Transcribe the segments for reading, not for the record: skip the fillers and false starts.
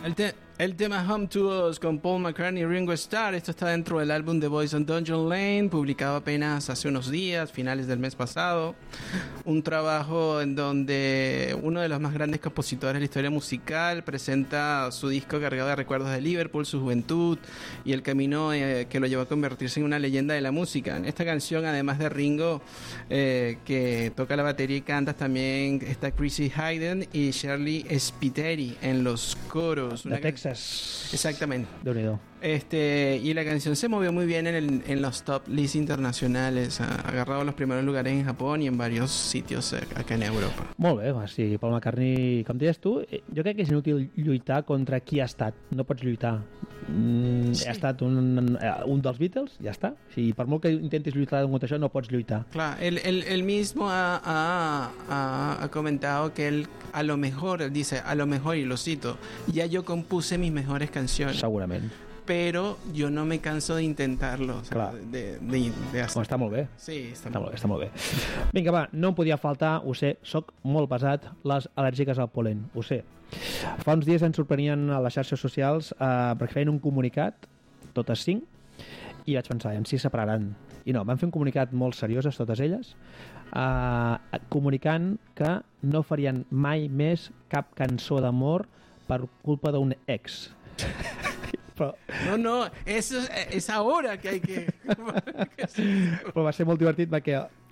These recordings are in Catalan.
El tema Home to Us con Paul McCartney y Ringo Starr, esto está dentro del álbum The Boys on Dungeon Lane, publicado apenas hace unos días, finales del mes pasado. Un trabajo en donde uno de los más grandes compositores de la historia musical presenta su disco cargado de recuerdos de Liverpool, su juventud y el camino que lo llevó a convertirse en una leyenda de la música. En esta canción, además de Ringo, que toca la batería y canta, también está Chrissy Hayden y Shirley Spiteri en los coros. De Texas. Exactamente. Déu-n'hi-do. Y la canción se movió muy bien en los top lists internacionales, ha agarrado los primeros lugares en Japón y en varios sitios acá en Europa. Molt bé, sí, Paul McCartney, com deies tu, jo crec que és inútil lluitar contra qui ha estat, no pots lluitar. Sí. Ha estat un dels Beatles, ja està. Sí, per molt que intentis lluitar contra això, no pots lluitar. Claro, él mismo ha comentado que él a lo mejor, él dice, a lo mejor, y lo cito, ya yo compuse mis mejores canciones. Segurament. Pero yo no me canso de intentarlo. O sea, clar. De hacer. Està molt bé. Sí, està molt bé. Vinga, va, no em podia faltar, ho sé, soc molt pesat, les al·lèrgiques al polen, ho sé. Fa uns dies ens sorprenien a les xarxes socials perquè feien un comunicat, totes 5, i vaig pensar, en 6 separaran. I no, van fer un comunicat molt seriós, totes elles, comunicant que no farien mai més cap cançó d'amor per culpa d'un ex. Però... No, eso es ahora que hay que... Però va ser molt divertit perquè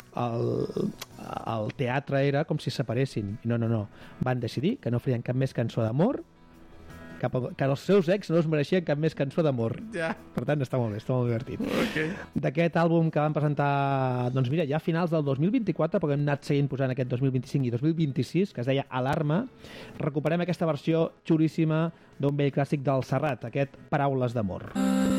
el teatre era com si separessin. No. Van decidir que no farien cap més cançó d'amor, que els seus ex no es mereixien cap més cançó d'amor. Ja. Per tant, està molt bé, està molt divertit. Okay. D'aquest àlbum que van presentar, doncs mira, ja a finals del 2024, perquè hem anat seguint posant aquest 2025 i 2026, que es deia Alarma, recuperem aquesta versió xulíssima d'un vell clàssic del Serrat, aquest Paraules d'amor.